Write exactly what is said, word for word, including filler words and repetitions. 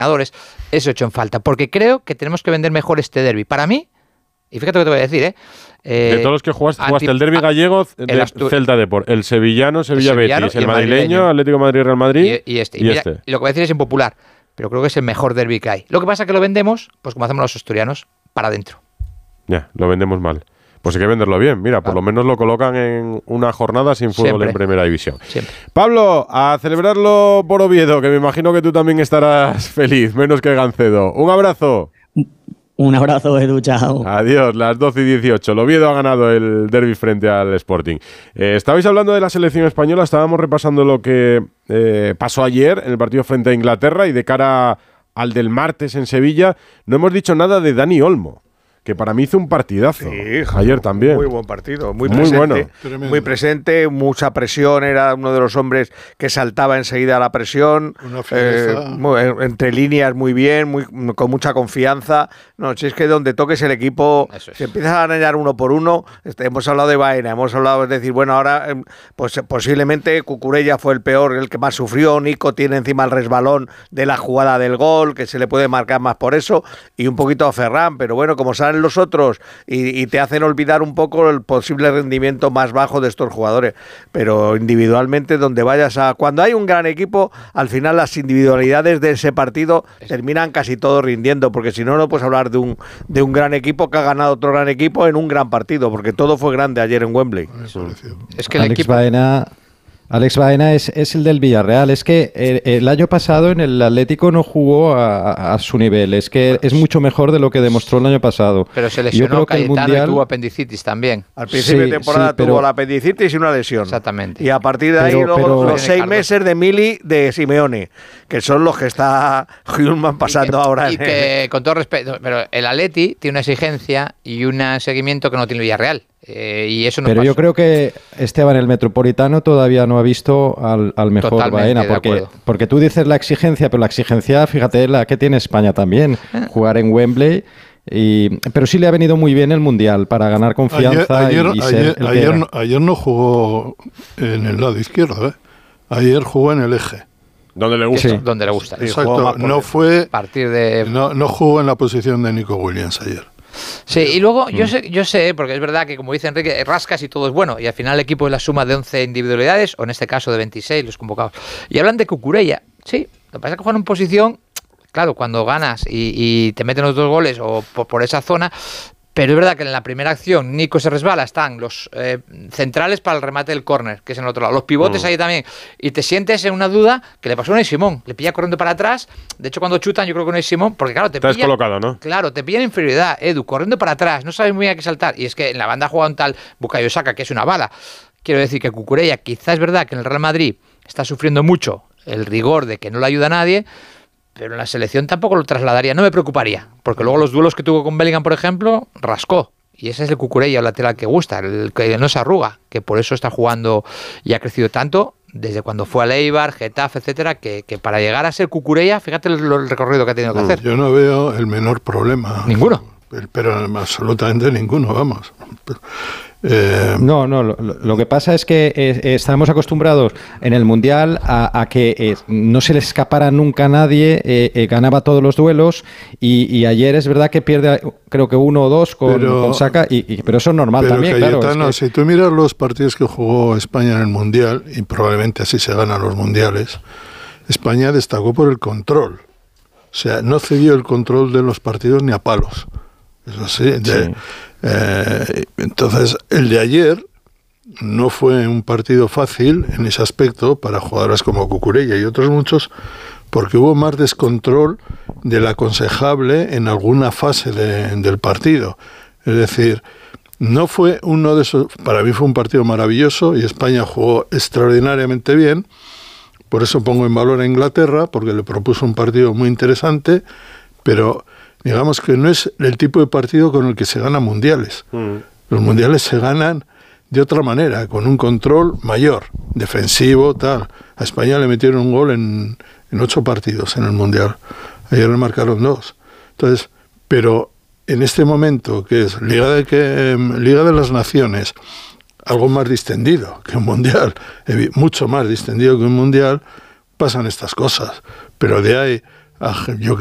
entrenadores, eso he hecho en falta, porque creo que tenemos que vender mejor este derbi. Para mí, y fíjate lo que te voy a decir, ¿eh? Eh, de todos los que jugaste, jugaste el derbi gallego, el Astur- Celta Depor, el sevillano, Sevilla Betis, el, el madrileño, Atlético de Madrid, Real Madrid y, y este. Y, y, mira, este. y lo que voy a decir es impopular, pero creo que es el mejor derbi que hay. Lo que pasa es que lo vendemos, pues como hacemos los asturianos, para adentro. Ya, lo vendemos mal. Pues hay que venderlo bien. Mira, por lo menos lo colocan en una jornada sin fútbol Siempre. en Primera División. Siempre. Pablo, a celebrarlo por Oviedo, que me imagino que tú también estarás feliz, menos que Gancedo. Un abrazo. Un abrazo, Edu, chao. Adiós, las doce y dieciocho. El Oviedo ha ganado el derbi frente al Sporting. Eh, estabais hablando de la selección española, estábamos repasando lo que eh, pasó ayer en el partido frente a Inglaterra y de cara al del martes en Sevilla. No hemos dicho nada de Dani Olmo, que para mí hizo un partidazo. Sí, ayer también. Muy buen partido, muy, muy presente, bueno. Muy presente, mucha presión, era uno de los hombres que saltaba enseguida a la presión, eh, muy, entre líneas muy bien, muy, con mucha confianza. No, si es que donde toques el equipo, es. se empiezas a arañar uno por uno. Este, hemos hablado de Baena, hemos hablado, es decir, bueno, ahora pues posiblemente Cucurella fue el peor, el que más sufrió. Nico tiene encima el resbalón de la jugada del gol, que se le puede marcar más por eso, y un poquito a Ferran, pero bueno, como salen los otros y, y te hacen olvidar un poco el posible rendimiento más bajo de estos jugadores, pero individualmente donde vayas a... Cuando hay un gran equipo, al final las individualidades de ese partido terminan casi todos rindiendo, porque si no, no puedes hablar de un, de un gran equipo que ha ganado otro gran equipo en un gran partido, porque todo fue grande ayer en Wembley. Es que el Alex equipo... Baena... Alex Baena es, es el del Villarreal. Es que el, el año pasado en el Atlético no jugó a, a su nivel. Es que es mucho mejor de lo que demostró el año pasado. Pero se lesionó Cayetano mundial... y tuvo apendicitis también. Al principio sí, de temporada sí, pero... tuvo la apendicitis y una lesión. Exactamente. Y a partir de ahí pero, luego pero... los seis meses de Mili de Simeone, que son los que está Hjulman pasando y que, ahora. Y que, con todo respeto, pero el Atleti tiene una exigencia y un seguimiento que no tiene el Villarreal. Eh, y eso no Pero pasó. yo creo que Esteban, el Metropolitano, todavía no ha visto al, al mejor Totalmente Baena, porque, porque tú dices la exigencia, pero la exigencia, fíjate, la que tiene España también, eh. jugar en Wembley. Y, pero sí le ha venido muy bien el Mundial para ganar confianza. Ayer, ayer, y, y ayer, ser el ayer, no, ayer no jugó en el lado izquierdo, ¿eh? Ayer jugó en el eje. Donde le gusta. Sí. Donde le gusta. Exacto, no fue. Partir de... no, no jugó en la posición de Nico Williams ayer. Sí, y luego yo sé, yo sé, porque es verdad que como dice Enrique, rascas y todo es bueno, y al final el equipo es la suma de once individualidades, o en este caso de veintiséis, los convocados. Y hablan de Cucurella, sí, lo que pasa es que juegan en posición, claro, cuando ganas y, y te meten los dos goles o por, por esa zona, pero es verdad que en la primera acción Nico se resbala, están los eh, centrales para el remate del córner, que es en el otro lado, los pivotes mm. ahí también, y te sientes en una duda que le pasó a Unai Simón, le pilla corriendo para atrás, de hecho cuando chutan yo creo que Unai Simón, porque claro, te Estás pilla, colocado, ¿no? Claro, te pilla en inferioridad, Edu, corriendo para atrás, no sabes muy bien a qué saltar, y es que en la banda juega un tal Bukayo Saka, que es una bala. Quiero decir que Cucurella, quizás es verdad que en el Real Madrid está sufriendo mucho el rigor de que no le ayuda a nadie, pero en la selección tampoco lo trasladaría, no me preocuparía, porque luego los duelos que tuvo con Bellingham, por ejemplo, rascó. Y ese es el Cucurella, el lateral que gusta, el que no se arruga, que por eso está jugando y ha crecido tanto desde cuando fue a Eibar, Getafe, etcétera, que, que para llegar a ser Cucurella, fíjate el, el recorrido que ha tenido que hacer. Yo no veo el menor problema. Ninguno. Pero, pero absolutamente ninguno, vamos. Eh, no, no, lo, lo que pasa es que eh, estamos acostumbrados en el Mundial a, a que eh, no se le escapara nunca a nadie, eh, eh, ganaba todos los duelos y, y ayer es verdad que pierde creo que uno o dos con, pero, con Saka, y, y, pero eso es normal pero también. Cayetano, claro, es que... si tú miras los partidos que jugó España en el Mundial, y probablemente así se ganan los Mundiales, España destacó por el control. O sea, no cedió el control de los partidos ni a palos. Eso sí, de, sí. Eh, entonces el de ayer no fue un partido fácil en ese aspecto para jugadores como Cucurella y otros muchos, porque hubo más descontrol del aconsejable en alguna fase de, del partido. Es decir, no fue uno de esos, para mí fue un partido maravilloso y España jugó extraordinariamente bien, por eso pongo en valor a Inglaterra, porque le propuso un partido muy interesante, pero digamos que no es el tipo de partido con el que se ganan mundiales. Mm. Los mundiales se ganan de otra manera, con un control mayor, defensivo, tal. A España le metieron un gol en, en ocho partidos en el mundial. Ayer le marcaron dos. Entonces, pero en este momento, que es Liga de, que, eh, Liga de las Naciones, algo más distendido que un mundial, mucho más distendido que un mundial, pasan estas cosas. Pero de ahí Ah, yo